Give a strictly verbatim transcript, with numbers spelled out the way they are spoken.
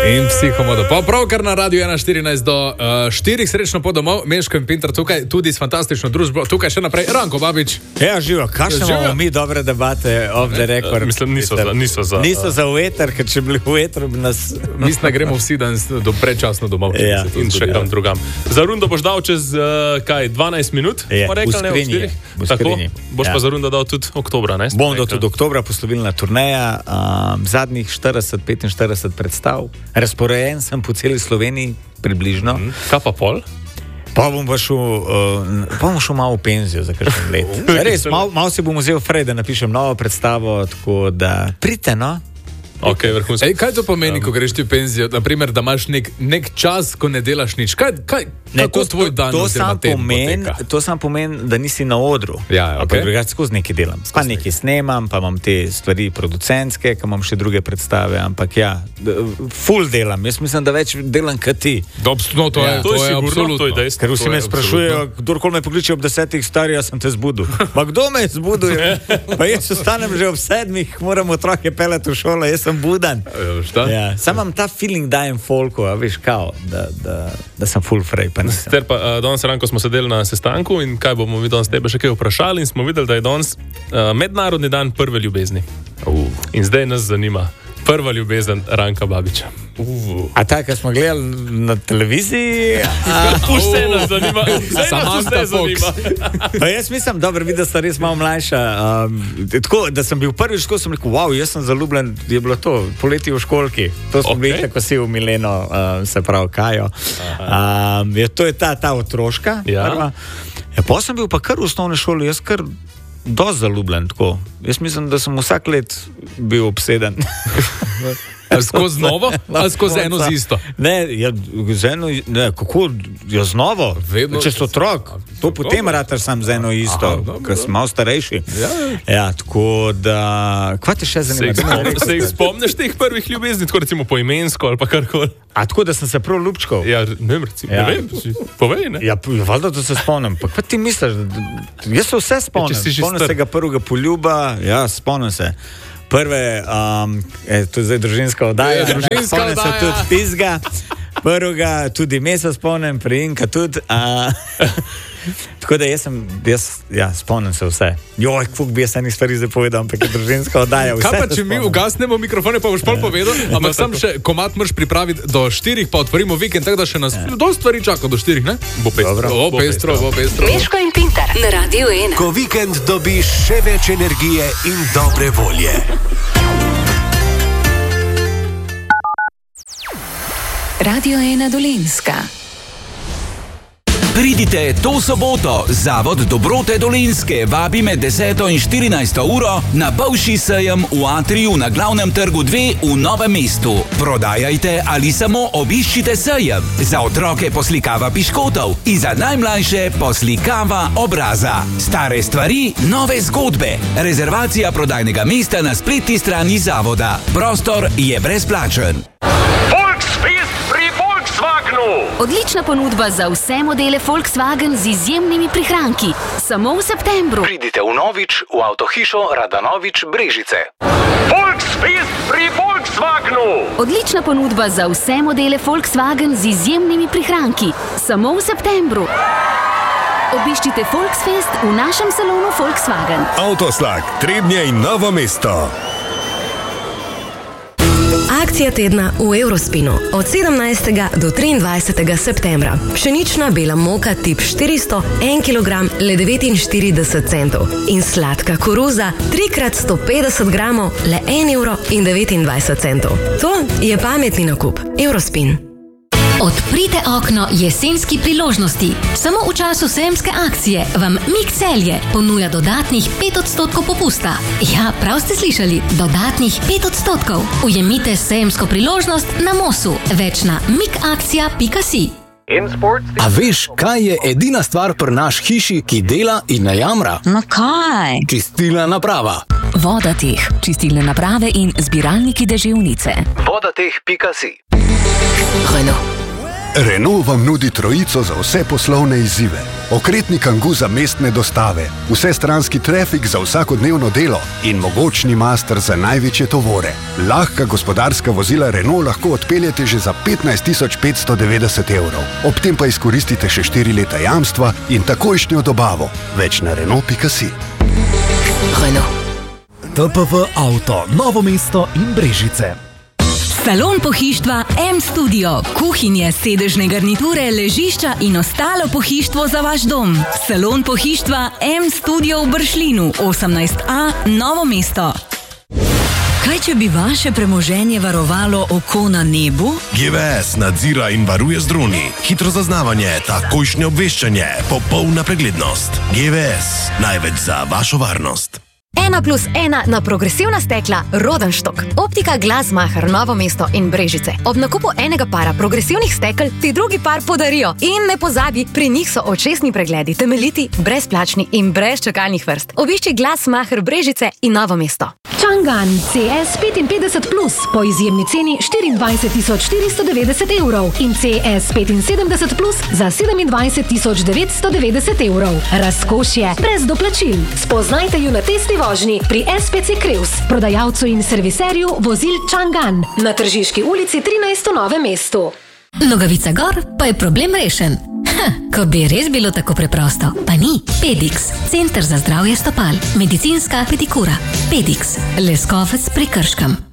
In psihomodo. Pa pravkar na Radio ena štirinajst do uh, štirih, srečno po domov, Meško in Pintar tukaj, tudi s fantastično družbo. Tukaj še naprej, Ranko Babič. Ja, živo, kakšne imamo mi dobre debate off the record. Mislim, niso za, niso za, niso za veter, ker če bili v vetru, bi nas... Mislim, da gremo vsi danes do predčasno domov. Ja. In še kam drugam. Za rundo boš dal čez, uh, kaj, dvanajst minut? Je, rekli, v skrinji. Ne, v Tako, boš ja. pa za rundo dal tudi oktobra, ne? Bom do tudi oktobra, poslovilna turneja, um, zadnjih štirideset petinštirideset predstav, razporejen sem po celi Sloveniji, približno. Mm. Kaj pa pol? Pa bom pa šel, uh, pa bom šel malo v penzijo za kakšen let. Res, malo mal se bom vzel Fred, da napišem novo predstavo, tako da pridite, no? Okay, Ej, kaj to pomeni, ko greš ti v penzijo? Naprimer, da imaš nek, nek čas, ko ne delaš nič. Kaj, kaj, ne, kako to, tvoj dan to, oziroma teden poteka? To sam pomeni, da nisi na odru. Ja, okay. Drugače skozi nekaj delam. Pa nekaj snemam, pa imam te stvari producentske, pa imam še druge predstave, ampak ja, full delam. Jaz mislim, da več delam kot ti. No, to je, ja, to to je, je absolutno. To je dejstvo. Ker vsi me sprašujejo, kdorkoli me pokliče ob desetih, stari, jaz sem te zbudil. Pa kdo me je zbudil? Pa jaz ostanem že ob sedmih, moram otroke peljati v šolo, jaz sem budan. Ja, sam imam ta feeling, da jem folko, a veš, kao, da, da, da sem full frej, pa nisem. Ter pa, uh, danes Ranko smo sedeli na sestanku in kaj bomo mi danes tebe še kaj vprašali in smo videli, da je danes uh, mednarodni dan prve ljubezni. Uh. In zdaj nas zanima prva ljubezen Ranka Babiča. Uh. A ta, kaj smo gledali na televiziji? Vse nas zanima, vse nas vse zanima. Pa jaz mislim, dobro, vidim, da sta res malo mlajša. Um, tako, da sem bil prvič, ko sem rekel, wow, jaz sem zaljubljen, je bilo to, poleti v školki. To smo okay. bili tako si v Mileno, uh, se pravi, Kajo. Um, je, to je ta, ta otroška. Ja. Prva. Ja, pa sem bil pa kar v osnovni šoli, jaz kar dosti zaljubljen, tako. Jaz mislim, da sem vsak let bil obseden. Skozi novo, ali skozi eno z isto? Ne, ja, z eno, ne, kako, ja, z novo, vedno, če so otrok, to potem rataš sam z eno isto, ker sem malo starejši. Ja, ja, tako da, kva te še zanima? Se jih spomniš teh prvih ljubezni, tako recimo poimensko ali pa karkoli? A tako, da sem se prav ljubčkal? Ja, ne vem, recimo, ja. ne vem, povej, ne? Ja, valjda, da se spomnim, pa kva ti misliš? Jaz se vse spomnim, ja, spomnim se ga prvega poljuba, ja, spomnim se. Prve, um, je, to je zdaj družinska oddaja, družinska oddaja. Se tudi tizga, prvega, tudi mesec spomnim, prijinka tudi. Uh, tako da jaz sem, jaz, ja, spomnim se vse. Joj, fuk bi jaz enih stvari zdaj povedal, ampak je družinska oddaja. Kaj pa, če mi ugasnemo mikrofone, pa boš pol povedal, ampak sam še komat moraš pripraviti do štirih, pa otvorimo vikend, tako da še nas do stvari čaka do štirih, ne? Bo pestro, bo pestro, bo pestro. Meško in Pintar na Radio ena. Ko vikend dobiš še več energije in dobre volje. Radio ena Dolenjska. Pridite to soboto, Zavod Dobrote Dolenjske vabi med deseto in štirinajsto uro na bivši sejem v Atriju na Glavnem trgu dve v Novem mestu. Prodajajte ali samo obiščite sejem. Za otroke poslikava piškotov in za najmlajše poslikava obraza. Stare stvari, nove zgodbe. Rezervacija prodajnega mesta na spletni strani zavoda. Prostor je brezplačen. Odlična ponudba za vse modele Volkswagen z izjemnimi prihranki. Samo v septembru. Pridite v Novič, v avtohišo Radanovič Brežice. Volksfest pri Volkswagenu. Odlična ponudba za vse modele Volkswagen z izjemnimi prihranki. Samo v septembru. Obiščite Volksfest v našem salonu Volkswagen. Avtoslag, Trebnje in Novo mesto. Akcija tedna v Eurospinu od sedemnajstega do triindvajsetega septembra. Pšenična bela moka tip štiristo, en kilogram, le devetinštirideset centov. In sladka koruza, tri krat sto petdeset gramov, le en evro in devetindvajset centov. To je pametni nakup. Eurospin. Odprite okno jesenski priložnosti. Samo v času sejemske akcije vam Mik Celje ponuja dodatnih pet odstotkov popusta. Ja, prav ste slišali, dodatnih pet odstotkov. Ujemite sejemsko priložnost na Mosu. Več na mikakcija pika si. A veš, kaj je edina stvar pri naš hiši, ki dela in ne jamra? No kaj? Čistilna naprava. Vodateh, čistilne naprave in zbiralniki deževnice. vodateh pika si. Renault. Renault vam nudi trojico za vse poslovne izzive. Okretni Kangoo za mestne dostave, vsestranski trafik za vsakodnevno delo in mogočni Master za največje tovore. Lahka gospodarska vozila Renault lahko odpeljete že za petnajst tisoč petsto devetdeset evrov. Ob tem pa izkoristite še štiri leta jamstva in takojšnjo dobavo. Več na Renault pika si. Renault. T P V Auto, Novo mesto in Brežice. Salon pohištva M-Studio. Kuhinje, sedežne garniture, ležišča in ostalo pohištvo za vaš dom. Salon pohištva M-Studio v Bršljinu, osemnajst A, Novo mesto. Kaj, če bi vaše premoženje varovalo oko na nebu? G V S nadzira in varuje z droni. Hitro zaznavanje, takojšnje obveščanje, popolna preglednost. G V S, največ za vašo varnost. Ena plus ena na progresivna stekla Rodenstock. Optika Glasmacher, Novo mesto in Brežice. Ob nakupu enega para progresivnih stekel ti drugi par podarijo. In ne pozabi, pri njih so očesni pregledi temeljiti, brezplačni in brez čakalnih vrst. Obišči Glasmacher Brežice in Novo mesto. Chang'an C S petinpetdeset plus po izjemni ceni štiriindvajset tisoč štiristo devetdeset evrov in C S petinsedemdeset plus za sedemindvajset tisoč devetsto devetdeset evrov. Razkošje brez doplačil. Spoznajte ju na testi vožnji pri S P C Kreus, prodajalcu in serviserju vozil Chang'an na Tržiški ulici trinajst v Novem mestu. Nogavica gor, pa je problem rešen. Ha, ko bi res bilo tako preprosto. Pa ni. Pedix, Center za zdravje stopal. Medicinska pedikura. Pedix, Leskovec pri Krškem.